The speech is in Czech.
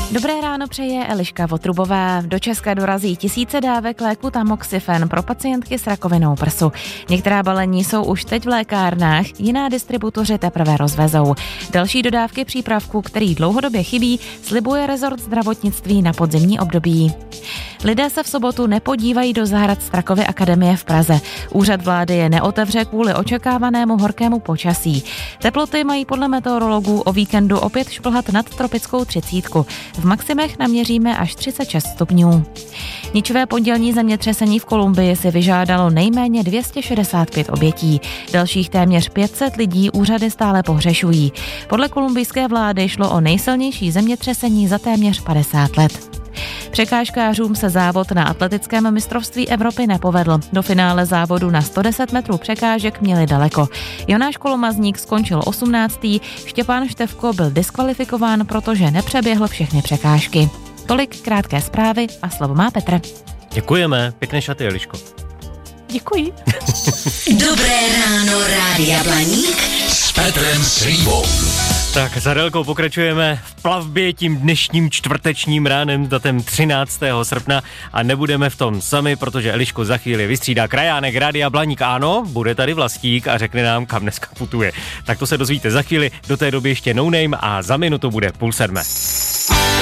Dobré ráno přeje Eliška Votrubová. Do Česka dorazí tisíce dávek léku Tamoxifen pro pacientky s rakovinou prsu. Některá balení jsou už teď v lékárnách, jiná distributoři teprve rozvezou. Další dodávky přípravku, který dlouhodobě chybí, slibuje rezort zdravotnictví na podzimní období. Lidé se v sobotu nepodívají do zahrad Strakovy akademie v Praze. Úřad vlády je neotevře kvůli očekávanému horkému počasí. Teploty mají podle meteorologů o víkendu opět šplhat nad tropickou 30. V maximech naměříme až 36 stupňů. Ničivé pondělní zemětřesení v Kolumbii si vyžádalo nejméně 265 obětí. Dalších téměř 500 lidí úřady stále pohřešují. Podle kolumbijské vlády šlo o nejsilnější zemětřesení za téměř 50 let. Překážkářům se závod na atletickém mistrovství Evropy nepovedl. Do finále závodu na 110 metrů překážek měli daleko. Jonáš Kolomazník skončil 18. Štěpán Števko byl diskvalifikován, protože nepřeběhl všechny překážky. Tolik krátké zprávy a slovo má Petr. Děkujeme, pěkné šaty, Eliško. Děkuji. Dobré ráno, Rádia Blaník s Petrem Slívou. Tak za Relkou pokračujeme v plavbě tím dnešním čtvrtečním ránem s datem 13. srpna a nebudeme v tom sami, protože Eliško za chvíli vystřídá krajánek Rádia Blaník. Ano, bude tady Vlastík a řekne nám, kam dneska putuje. Tak to se dozvíte za chvíli, do té doby ještě No Name a za minutu bude 6:30.